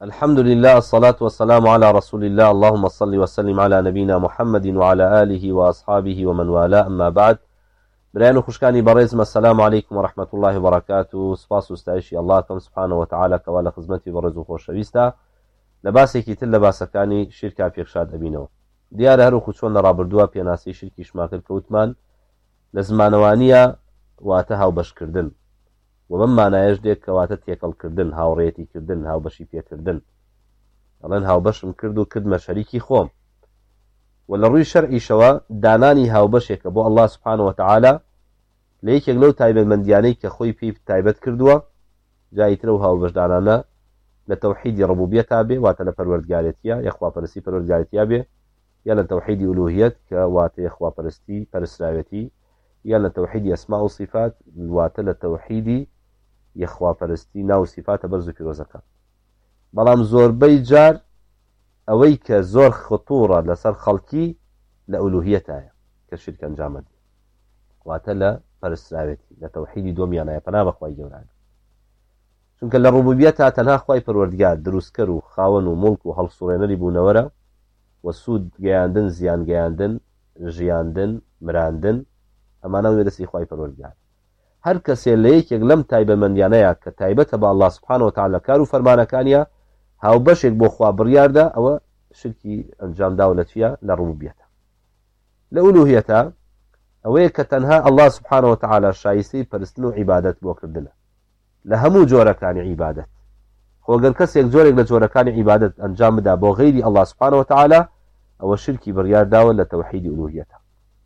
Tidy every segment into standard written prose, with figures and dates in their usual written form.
الحمد لله الصلاة والسلام على رسول الله اللهم صل وسلم على نبينا محمد وعلى آله وأصحابه ومن والاه أما بعد بريان خوشكاني بريزم السلام عليكم ورحمة الله وبركاته سپاس و ستایشی الله كم سبحانه وتعالى كوالا خزمتي برز و خوشويستا لباسێکی تر لە باسەکانی شرکا پێشاد ئەبینەوە دیارە هەروکو چۆن لە ڕابردووە پێناسی شرکی شماکرد کەوتمان لە زمانەوانیە واتە هاوبەشکردن و بەم مانایەش دێت کەواتە تێکەڵکردن هاوڕێتیکردن هاوبەشی پێکردن ئەڵێن هاوبەشم کرد و کردمە شەریکی خۆم و لە ڕووی شەرعیشەوە دانانی هاوبەشێکە بۆ الله سبحانه وتعالى لە یەکێک لەو تایبەتمەندیانەی کە خۆی پێی تایبەت کردووە جاییترە و هاوبەشدانانە لە تەوحیدی ڕبوبیەتا بێ واتە لە پەروەردگارێتیە یا خواپەرستی پەروەردگارێتیا بێ یا لە تەوحیدی ئولوهیەت کە واتە خواپەرستی پەرستراوێتی یا لە تەوحیدی ئەسما و صفات واتە لە تەوحیدی یەخواپەرستی ناو صفاتە بەرز و پیرۆزەکە بەڵام زۆربەی جار ئەوەی کە زۆر خطوڕە لەسەر خەڵکی لە ئولوهیەتایە کە شرک ئەنجامەد واتە لە پەرستراوێتی لە تەوحیدی دۆمیانایە پەنا بەخوای گەورە چونکە لە ڕبوبیەتە تەنها خوای پەروەردگار دروستکەر و خاوەن و مڵک و هەڵسوڕێنەری بوونەوەرە و سوود گەیاندن زیان گەیاندن ژیاندن مراندن ئەمانە وێرەسی خوای پەروەردگار هەر کەسێ لە یەکێک لەم تایبەتمەندیانەیە کە تایبەتە بە الله سبحانه وتعالى کار و فەرمانەکانیە هاوبەشێک بۆ خوا بڕیاردا ئەوە شرکی ئەنجامداوە لە چیە لە ڕبوبیەتە لە ئولوهیەتە ئەوەیە کە تەنها الله سبحانه وتعالى شایستەی پەرستن و عیبادەت بۆ کردنە لە هەموو جۆرەکانی عیبادەت خۆگەر کەسێک جۆرێک لە جۆرەکانی عیبادەت ئەنجام بدا بۆ غەیری الله سبحانه وتعالى ئەوە شرکی بڕیارداوە لە تەوحیدی ئولوهیەتە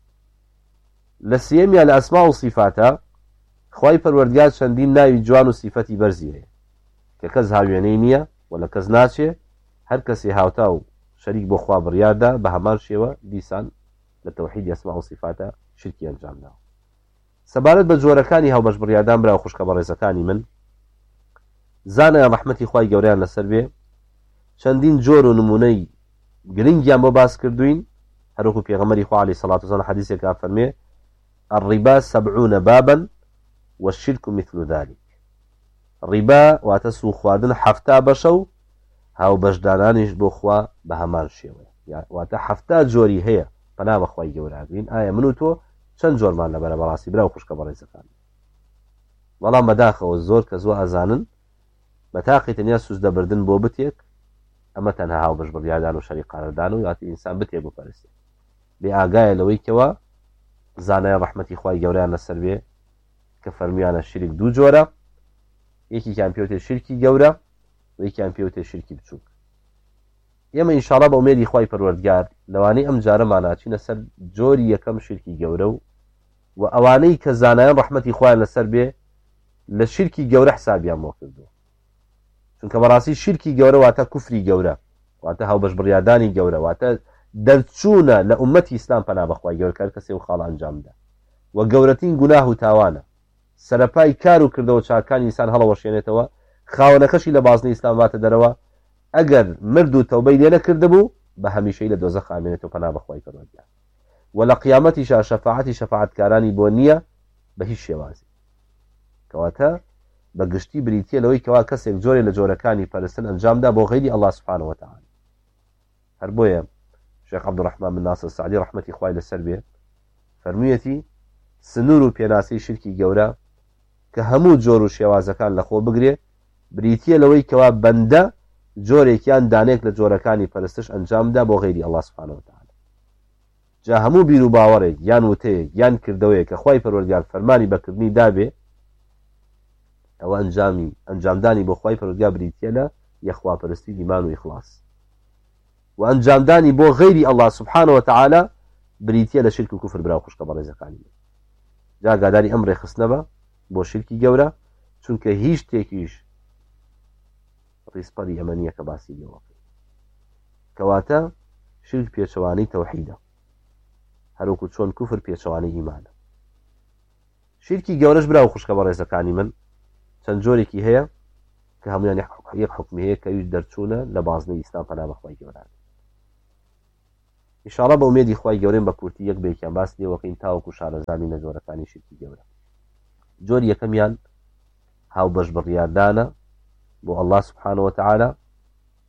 لە سێمیان لە ئەسما و صفاتە خوای پەروەردگار چەندین ناوی جوان و صفەتی بەرزی هەیە کە کەس هاوێنەی نییە و لە کەس ناچێ هەر کەسێ هاوتا و شەریک بۆ خوا بڕیاردا بە هەمان شێوە دیسان لە تەوحیدی ئەسما و صفاتە شرکی ئەنجامداوە سەبارەت بە جۆرەکانی هاوبەش بڕیاردان برا و خوشکە بەڕێزەکانی من زانە ڕەحمەتی خوای گەورەیان لەسەر بێ چەندین جۆر و نمونەی گرنگیان بۆ باس کردوین هەروکو پێغەمبەری خوا عەلەیهی سەڵات وسەلام حەدیثێکا فەرمێ الربا 70 بابا والشرك مثل ذلك ڕیبا واتە سوو خواردن 70 بەشە و هاوبەشدانانیش بۆ خوا بە هەمان شێوەیە واتە 70 جۆری هەیە پەنا بەخوای گەورەگرین ئایا من و تۆ چەند جۆرمان لەبەرە بەڕاستی برا و خوشکە بەڕێزەکان بەڵام بەداخەوە زۆر کە زۆر ئەزانن بە تاقی تەنیا سوزدەبردن بۆ بتێک ئەمە تەنها هاوبەش بڕیاردان و شەریک قەراردان و یاتی ئینسان بتێ بپەرستێ بێ ئاگایە لەوەی کەوە زانای ڕەحمەتی خوای گەورەیان لەسەر بێ کە فەرمیانە شریک دوو جۆرە یەکێکیان پێوتێ شرکی گەورە و یەکیان پێوتێ شرکی بچووک ئێمە ئینشاڵڵا بە ئومێدی خوای پەروەردگار لەوانەی ئەم جارەمان ناچینە سەر جۆری یەکەم شرکی گەورە و ئەوانەی کە زانایان ڕەحمەتی خوایان لەسەر بێ لە شرکی گەورە حسابیان بۆ کردووە چونکە بەڕاستی شرکی گەورە واتە کوفری گەورە واتە هاوبەش بڕیاردانی گەورە واتە دەرچوونە لە ئومەتی ئیسلام پەنا بەخوای گەورە کار کەسێ و خاڵ ئەنجامدا و گەورەترین گوناه و تاوانە سەرەپای کار و کردەوە چاکانی ئینسان هەڵەوەشێنێتەوە خاوەنەکەشی لە بازنەی ئیسلام واتە دەرەوە ئەگەر مرد و تەوبەی لێ نەکرده بوو بە هەمیشەی لە دۆزەخ ئامێنێتەوە پەنا بەخوای پەروەردگار و لە قیامەتیشا شەفاعەتی شەفاعەتکارانی بۆ نییە بە هیچ شێوازی کەواتە بە گشتی بریتیە لەوەی کەوا کەسێک جۆرێ لە جۆرەکانی پەرستن ئەنجامدا بۆ غەیری الله سبحانه وتعالى هەر بۆیە شێخ عەبدوڕەحمان بن ناصر سەعدی ڕەحمەتی خوای لەسەر بێ فەرموویەتی سنوور و پێناسەی شرکی گەورە کە هەموو جۆر و شێوازەکان لە خۆ بگرێ بریتیە لەوەی کەوا بەندە جۆرێکیان دانێک لە جۆرەکانی پەرستش ئەنجامدا بۆ غەیری الله سبحانه وتعالى جا هەموو بیر و باوەڕێک یان وتەیەک یان کردەوەیە کە خوای پەروەردگار فەرمانی بەکردنی دابێ ئەوە ئەنجامدانی بۆ خوای پەروەردگار بریتیە لە یەخواپەرستی ئیمان و ئیخلاص و ئەنجامدانی بۆ غەیری الله سبحانه وتعالى بریتیە لە شرک و کوفر برا و خوشکە بەڕێزەکانی جا ئاگاداری ئەم ڕێخستنە بە بۆ شرکی گەورە چونکە هیچ تێکیش ڕیسپەری ئەمە نییە کە باسی لێوەکەی کەواتە شرک پێچەوانەی تەوحیدە هەروکو چۆن کوفر پێچەوانەی ئیمانە شرکی گەورەش برا و خوشکە بەڕێزەکانی من چەند جۆرێکی هەیە کە هەمویان یەک حکمی هەیە کە ویش دەرچوونە لە بازنەی ئیسلام پەنا بەخوای گەورە ئینشاڵڵا بە ئومێدی خوای گەورەم بە کورتی یەک بێکیان باس لێوەکەین تاوەکو شارەزانی لە جۆرەکانی شرکی گەورە جۆری یەکەمیان هاوبەش بڕیاردانە بۆ الله سبحانه وتعالى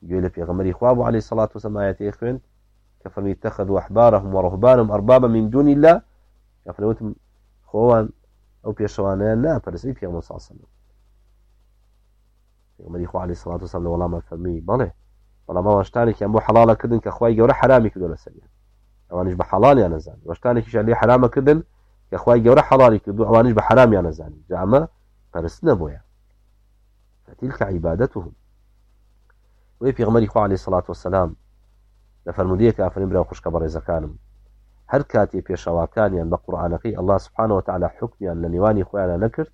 گوێ لە پێغەمبەری خوا بوو عەلەیهی سەڵات وەسەلام ئایەتەیە خوێند کە فەرمی اتەخەذوا ئەحبارەهم وەڕهبانەهم ئەربابا من دون الله کە فەرمووتم خۆوان ئەو پێشەوانەیان ناپەرستی پێغەمبەر صلی الله عەلەیهی وسەلەم پێغەمبەری خوا عەلەیهی سەڵات وەسەلام لە وەڵاما فەرمی بەڵێ بەڵام ئەوە شتانێکیان بۆ حەڵاڵە کردن کە خوای گەورە حرامی کردووە لەسەریان ئەوانیش بە حەڵالیان نەزانی وەشتانێکیشیان لێ حرامە کردن کە خوای گەورە حەڵالی کردو ئەوانیش بە حرامیان نەزانی جا ئەمە پەرستنە بۆیان فتلك عبادتهم وی پێغەمبەری خوا عەلەیهی سەڵات وەسەلام لە فەرمودەیەکە ئەفەرمێ براو خوشکە بەڕێزەکانم هەر کاتێ پێشەواکانیان بە قورئانەکەی ئەڵڵا سوبحانەهو وتەعالا حوکمیان لە نێوانی خۆیانە نەکرد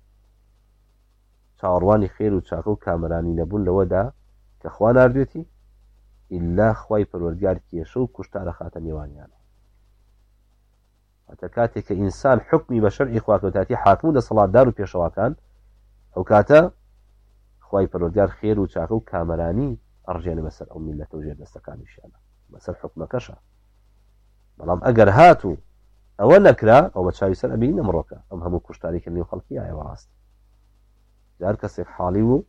چاوەڕوانی خێر و چاکە و کامەرانی نەبوون لەوەدا کە خوا ناردوێتی ئیلا خوای پەروەردگار کێشە و کوشتارە خاتە نێوانیانە هەتا کاتێک کە ئینسان حوکمی بە شەرعی خواکەوتاتی حاکم و دەسەڵاتدار و پێشەواکان ئەو کاتە خوای پەروەردگار خێر و چاکە و کامەرانی ئەڕژێنە بەسەر ئەو میلەتە و ژێردەستەکانیشیانە بەسەر حوکمەکەشە بەڵام ئەگەر هاتوو ئەوە نەکرا ئەو بە چاوی سەر ئەبینی نەمڕۆکە ئەم هەموو کوشتاریکە نێو خەڵکی ئایەوە ڕاست جار کەسێک حاڵی بوو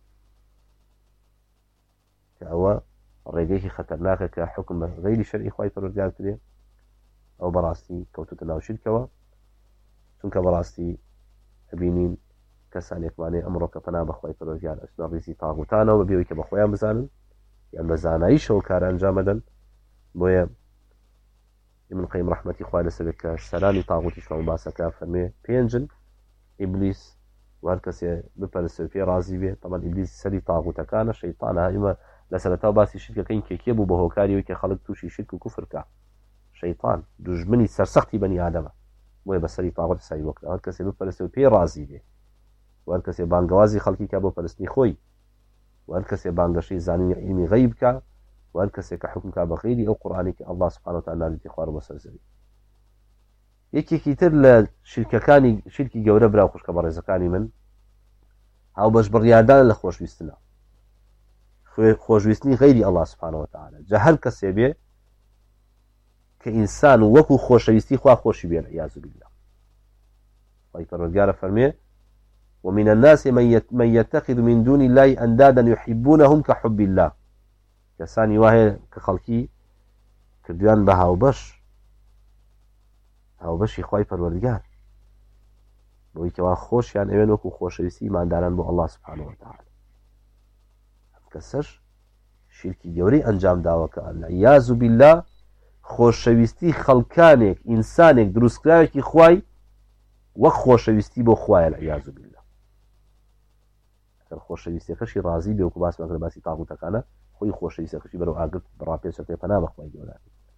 کە ئەوە ڕێگەیەکی خەتەرناکە کە حکم بە غەیری شەرعی خوای پەروەردگار کرێ ئەو بەڕاستی کەوتوتە ناو شیرکەوە چونکە بەڕاستی ئەبینین کەسانێکوانێ ئەمڕۆکە پەنا بە خوای پەروەردگار ئەچنە ڕیزی تاغوتانەوە بەبێەوەی کە بە خۆیان بزانن یان بە زاناییشەوە کار ئەنجام بدەن بۆیە ابن قەیم ڕەحمەتی خوا لەسەر کە سەلامی تاغوتیشمان باسەکە فەرمێ پێنجن ئیبلیس وهر کەسێ بپەرستێ پێ ڕازی بێ تەمان ئیبلیس سەری تاغوتەکانە شەیطانە ئێمە لە سەرەتا باسی شرکەکەین کێکێ بوو بە هۆکاریەوەی کە خەڵک تووشی شرک و کوفرکە شەیطان دوژمنی سەرسەختی بەنی ئادەمە بۆیە بە سەری تاغوت سای وەکرا هەر کەسێ بپەرستێ و پێ ڕازی بێ وهر کەسێ بانگەوازی خەڵکی کە بۆ پەرستنی خۆی وهر کەسێ بانگەشەی زانینی علمی غەیب کە وهر کەسێک کە حکم کا بە غەیری ئەو قورئانی کە ئەڵڵا سوبحانەهو وتەعالا نازڵی خوارد بۆ سەر زەوی یەکێکی تر لە شرکی گەورە براو خوشکە بەڕێزەکانی من هاوبەش بڕیاردان لە خۆشویستنە خۆشویستنی غەیری ئەڵڵا سوبحانەهو وتەعالا جا هەر کەسێ بێ کە ئینسان وەکو خۆشەویستی خوا خۆشی بێ والعیاذ بالله خوای پەروەردگارە فەرمێ ومن الناس من يتخذ من دون الله أندادا يحبونهم كحب الله کەسانی وایە کە خەڵکی کردویان بە هاوبەشی خوای پەروەردگار بۆی کەوا خۆشیان ئەوێن وەکو خۆشەویستی ئیمانداران بۆ ئەڵڵا سوبحانەهو وتەعالا ئەم کەسەش شیرکی گەورەی ئەنجام داوەکە والعیاذ بالله خۆشەویستی خەڵکانێک ئینسانێک دروستکراوێکی خوای وەک خۆشەویستی بۆ خوایە والعیاذ بالله خۆشەویستیەکەشی ڕازی بێ وەکو باسمان کرد باسی تاغوتەکانە خۆی خۆشەویستەکەشی بەرەو ئاگرت بڕاپێچەکەی پەنا بەخوای گەورە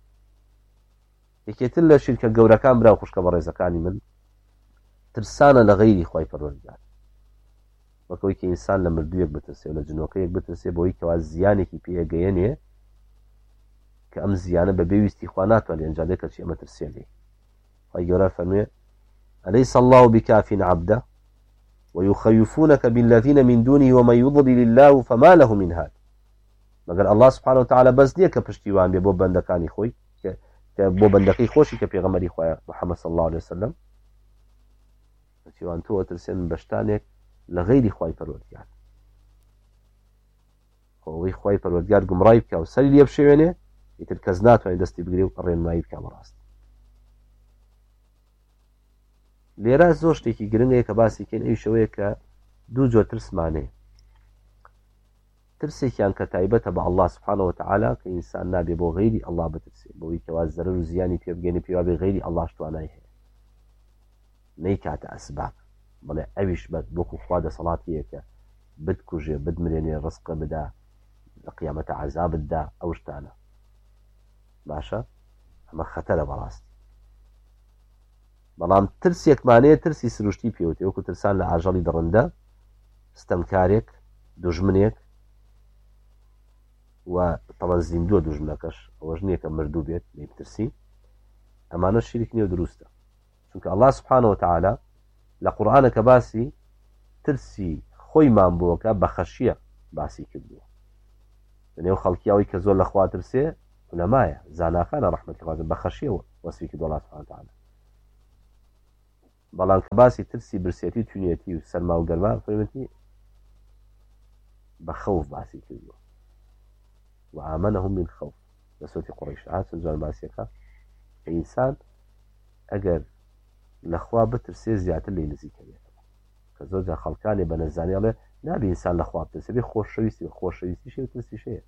یەکێتر لە شیرکە گەورەکان براو خوشکە بەڕێزەکانی من ترسانە لە غەیری خوای پەروەردگار وەکەوەی کە ئینسان لە مردوویەک بترسێ و لە جنۆکەیەک بترسێ بۆی کەوا زیانێکی پێگەیەنێ کە ئەم زیانە بە بێویستی خوا ناتوانێت ئەنجام بدات کەچی ئەمە ترسێ لێ خوای گەورە فەرمێ أليس الله بكاف عبده ويخيفونك بالذين من دونه ومن يضلل الله فما له من هاد مگر الله سبحانه وتعالى بس نییە کە پشتیوان بێ بۆ بەندەکانی خۆی کە بۆ بەندەکەی خۆشی کە پێغەمبەری خوایە محەممەد صلی الله عليه وسلم پشتیوان تۆ ترسێن بەشتانێک لە غەیری خوای پەروەردگار خۆی خوای پەروەردگار گومڕای بکە و سەری لێ بشێوێنێ ئیتر کەس ناتوانێت دەستی بگرێ و ڕێنمایی بکە بەڕاست لێرە زۆر شتێکی گرنگەیە کە باسی کەین ئەوی شەوەیە کە دوو جۆر ترسمانەیە ترسێکیان کە تایبەتە بە ئەڵڵا سوبحانەهو وتەعالا کە ئینسان نابێ بۆ غەیری ئەڵڵا بترسێ بۆی کەوا زەرەر و زیانی پێ بگەێنێ پێوا بێ غەیری ئەڵڵاش توانای هەیە نەیکاتە ئەسباب بەڵێ ئەویش بە وەکو خوا دەسەڵاتیە کە بتکوژێ بتمرێنێ ڕزقە بدا لە قیامەتە عەزاب بتدا ئەو شتانە باشە ئەمە خەتەرە بەڕاستی بەڵام ترسێکمانەیە ترسی سروشتی پێوتێ وەکو ترسان لە ئاژەڵی دڕندە ستەمکارێک دوژمنێک و تەڵەن زیندووە دوژمنەکەش ئەوەش نییە کە مردوو بێت لێ بترسی ئەمانە شیرک نییە و دروستە چونکە ئەڵڵا سوبحانەهو وتەعالا لە قورئانە کە باسی ترسی خۆیمان بووەکە بە خەشیە باسی کردووە لەنێو خەڵکیاوی کە زۆر لە خوا ترسێ عولەمایە زاناکانە ڕەحمەتی خوا بە خەشیەوە وەسفی کردووە ئەڵڵا سوبحانەهو وتەعالا بەڵام کە باسی ترسی برسێتی تونێتی و سەرما و گەرما فەرمێتی بە خەوف باسی کردووە وآمنهم من خوف لسوتي قريش سنجان باسيكا إنسان أجر لخوا بترسي زيادة اللي نزيك كزوجة خلقاني بنزاني الله نبي إنسان لخوا بترسي خوش شويستي شيء وترسي شيء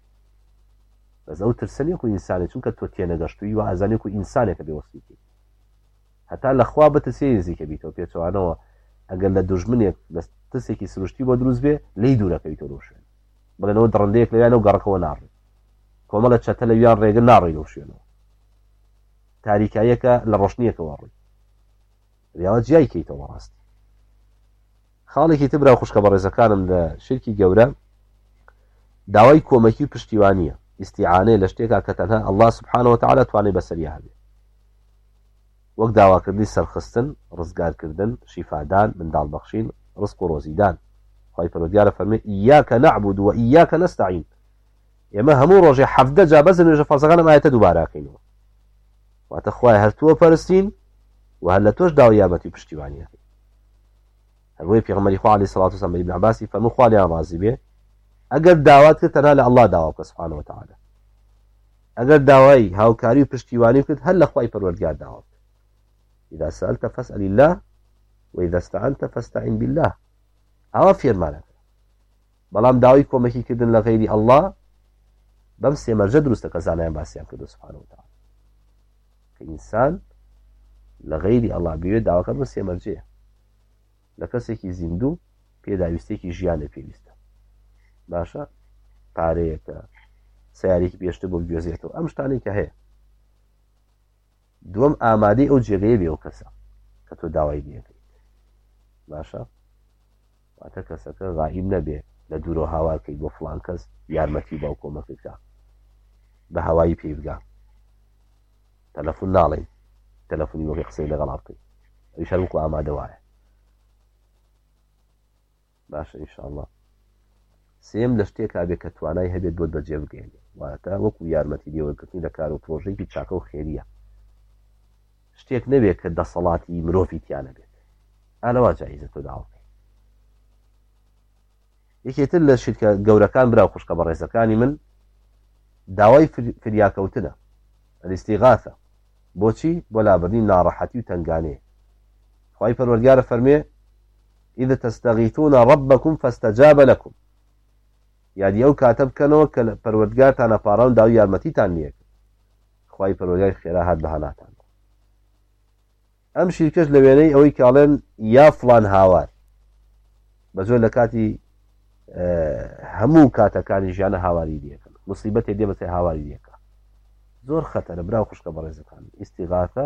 بس أو ترسني كو إنساني چونك توتينا قشتوي وأزاني كو إنساني كبيوصيكي حتى لخوا بترسي نزيك بيتو بيتو عنوا أجر لدوجمنيك بس تسيكي سروشتي بودروز بيه ليدو لك بيتو روشين بغنو درنديك ليانا وقرقوا ناري كومالة شاتل يان ريقل ناري لوشينو تاريكايك للرشنيك واري رياض جاي كيتو وراستي خالي تبرا وخشك برزكانم لشركي جورا داوای کۆمەکی و پشتیوانیە ئیستیعانەیە لە شتێکا کە تەنها الله سبحانه وتعالى توانێ بەسەریە هەبێ وەک داواکردنی سەرخستن ڕزگارکردن شیفادان منداڵبەخشین ڕزق و ڕۆزیدان خی پەروەردگارە فەرمێ ئیاکە نەعبود و ئیاکە نەستەعین ئێمە هەموو ڕۆژێ 17 جا بەس نوێژە فەرزەکانم ئاەتە دووباراکەینەوە واتە خوای هەر تۆ پەرستین و هەر لە تۆش داوای یارمەتی پشتیوانیەکەی هەروەی پێغەمبەری خوا عەلەیهی سەڵات وسەلام بە ئیبن عەباسی فەرموو خوا لێیان ڕازی بێ ئەگەر داوات کرد تەنها لە ئەڵڵا داوا بکە سوبحانه وتعالى ئەگەر داوای هاوکاری و پشتیوانی کرد هەر لە خوای پەروەردگار داوا بکە إذا سألت فاسأل الله وإذا استعنت فاستعن بالله ئەوە فێرمانەکە بەڵام داوای کۆمەکیکردن لە غەیری ئەڵڵا بەم سێمەرجە دروستە کە زانایان باسییان کردو سوبحانه وتعالى کە ئینسان لە غەیری ئەڵڵا بوێت داواکەن بە سێمەرجەیە لە کەسێکی زیندوو پێداویستێکی ژیانە پێویستە باشە پارەیەکە سیارێکی پێشتر بۆ بگوێزێتەوە ئەم شتانەی کە هەیە دووەم ئامادەی ئەو جێگەیە بێ ئەو کەسە کە تۆ داوای لێەکەیت باشە واتە کەسەکە غائیب نەبێ لە دوورۆ هاوارکەی بۆ فڵان کەس یارمەتی باو کۆمەکەکە بە هەوایی پێی بگا تەلەفۆن ناڵێن تەلەفۆنی وەکەی قسەی لەگەڵا بکەیت ئەویش هەر وەکو ئامادە وایە باشە ئینشاءڵڵا سێم لە شتێکا بێ کە توانای هەبێت بۆت بەجێ بگەێنێ واتە وەکو یارمەتی لێوەرگرتنی لە کار و پرۆژەیەکی چاکە و خێریە شتێک نەبێت کە دەسەڵاتی مرۆڤی تیانە بێت ئالەوا جایزە تۆ داوەکەی یەکێتر لە شرکە گەورەکان برا خوشکە بە ڕێزەکانی من داوای فریاکەوتنە ئەلیستیغاثە بۆچی بۆ لابردنی ناڕەحەتی و تەنگانەیە خوای پەروەردگارە فەرمێ إذا تستغيثون ربكم فاستجاب لكم یادی ئەو کاتە بکەنەوە کە پەروەردگارتان ئەپاڕان داوای یارمەتیتان نییە خوای پەروەردگار خێرا هات بە هەناتان ئەم شیرکەش لە وێنەی ئەوەی کاڵێن یا فڵان هاوار بەزۆر لە کاتی هەموو کاتەکانی ژیانە هاواری دیەکەن موسیبەتێ دێ بەسێ هاواری دیەکە زۆر خەتەرە براو خوشکە بە ڕێزەکان ئیستیغاثە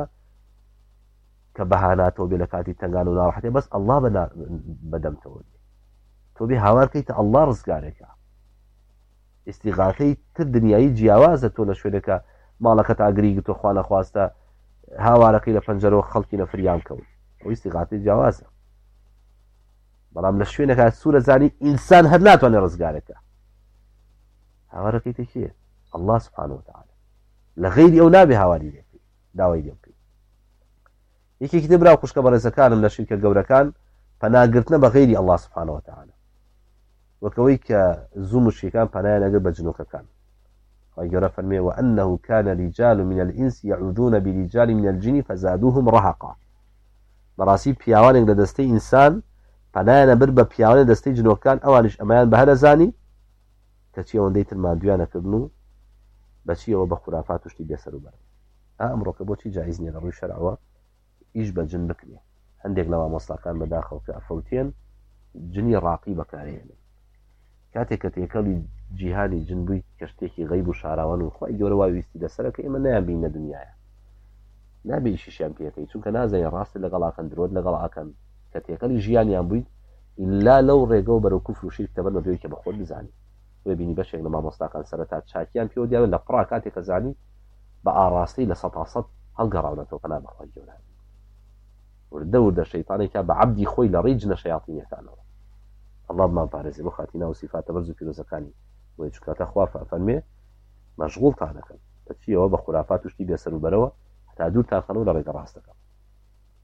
کە بەهاناتەوە بێ لە کاتی تەنگان و ناڕەحەتێ بەس ئەڵڵا بەدەمتەوە دێ تۆ بێ هاوارکەیتە ئەڵڵا ڕزگارێکە ئیستیغاثەی تر دنیایی جیاوازە تۆ لە شوێنێکە ماڵەکەت ئاگری تۆ خوا نەخواستە هاوارەکەی لە پەنجەرەوە خەڵکی نەفریان کەوت ئەو ئیستیغاثەی جیاوازە بەڵام لە شوێنێکە سوورە زانی ئینسان هەر ناتوانێت ڕزگارێکە هاوارەکەی تێکیە ئەڵڵا سوبحانه وتعالى لە غەیری ئەو نابێ هاواری لێکەی داوای لێ بکەی یەکێکی تر براو خوشکە بە ڕێزەکانم لە شیرکە گەورەکان پەناگرتنە بە غەیری ئەڵڵا سوبحانه وتعالى وەکەوەی کە زوو مشریکان پەنایان ئەگەر بە جنۆکەکان خی گەورە فەرمێ وأنه كان رجال من الإنس يعوذون برجال من الجن فزادوهم رهقا بەڕاستی پیاوانێک لە دەستەی ئینسان پەنایانە بر بە پیاوانێک دەستەی جنۆکان ئەوانش ئەمایان بە هەرەزانی کەچی ئەوەندەی تر مادویانەکردن و بەچیەوە بە خورافات وشتی بێسەر و بەر ئەمڕۆکە بۆچی جایز نییە لە ڕووی شەرعەوە ئیش بە جن بکرێ هەندێک لە مامۆستاکان بەداخەوە کە ئەفەوتێن جنی ڕاقی بەکارێنن کاتێک کە تێکەڵی جیهانی جن بووی کە شتێکی غەیب و شاراوان و خی گەورە وای ویستی لەسەرەکە ئێمە نەیان بینە دنیاە نابێ ئیشیشیان پێەکەی چونکە نازانین ڕاستی لەگەڵاکەن درۆت لەگەڵاکەن کە تێکەڵی ژیانیان بوویت ئللا لەو ڕێگە و بەرەو کوفر و شیرک تەبەر بەبێەوەی کە بەخۆت بزانی وێ بینی بەشێک لە مامۆستاکان سەرەتا چاکیان پێوە دیاوە لە پڕا کاتێک کە زانی بە ئاڕاستی لە 100% هەڵگەڕاونەتەوە پەنا بەخوای گەورە وردە وردە شەیطانێکا بە عەبدی خۆی لە ڕێی جنە شەیاطینیەکانەوە الله بمان پارێزێ بۆ خاتینا و سیفاتە بەرز و پیرۆزەکانی بۆیە چکاتە خوا فەرمێ مەشغوڵتان دەکەن بەچیەوە بە خورافات وشتی بێسەر و بەرەوە هەتا دوورتان خەنەوە لە ڕێگە ڕاستەکە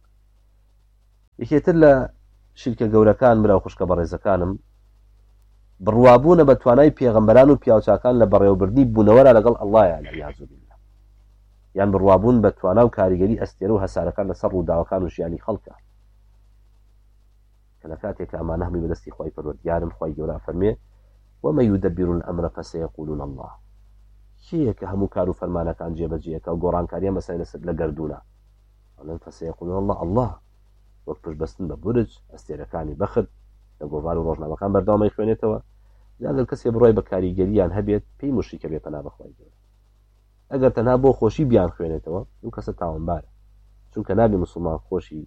یەکێتر لە شیرکە گەورەکان برا خوشکە بە ڕێزەکانم بڕوابوونە بە توانای پێغەمبەران و پیاوچاکان لە بەڕێوەبردنی بوونەوەرە لەگەڵ ئەڵڵایە لە یاعوذ بالله، یان بڕوابوون بە توانا و کاریگەری ئەستێرە و هەسارەکان لەسەر ڕووداوەکان و ژیانی خەڵکە کە لە کاتێک ئەمانە هەمووی بەدەستی خۆی پەروەردگارن. خۆی گەورە فەرمێ وَمَن يُدَبِّرُ الْأَمْرَ فَسَيَقُولُونَ الله، کێیە کە هەموو کار و فەرمانەکان جێبەجێەکە و گۆڕانکاریان بەسەر لە گەردوونە؟ ئەڵێن فەسەیەقولون الله، الله وەک پشتبەستن بە بورج ئەستێرەکانی بەخت لە گۆڤار و ڕۆژنامەکان بەردەوامەی خوێنێتەوە. لەگەر کەسێ بڕۆی بە کاریگەریان هەبێت پێی مشریکە بێ پەنا بەخوای گەورە. ئەگەر تەنها بۆ خۆشی بیان خوێنێتەوە ئەو کەسە تاوانبارە، چونکە نابێ موسڵمان خۆشی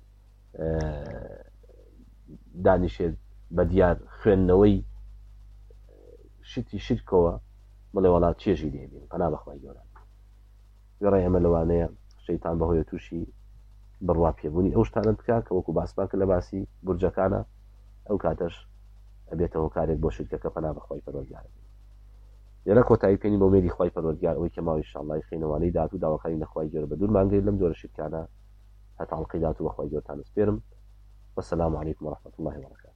دانیشێت بە دیار خوێندنەوەی شتی شرکەوە بڵێ وڵات چێژی دێبین پەنا بەخوای گەورە. گەڕێ ئەمە لەوانەیە شەیتان بەهۆیە تووشی بڕوا پێبوونی ئەو شتانە بکە کە وەکو باسمان کرد لە باسی بورجەکانە، ئەو کاتەش ئەبێتەوە کارێک بۆ شرکەکە پەنا بەخوای پەروەردگار. لێرە کۆتایی پێنی بۆ مێری خوای پەروەردگار ئەوەی کە ماوەی ئینشاءالله خێنەوانەی داهاتوو داواکاری لەخوای گەورە بە دوورمانگرێت لەم جۆرە شرکانە هەتا حەڵقەی داهاتوو بەخوای گەورەتان سپێرم. والسلام عليكم ورحمة الله وبركاته.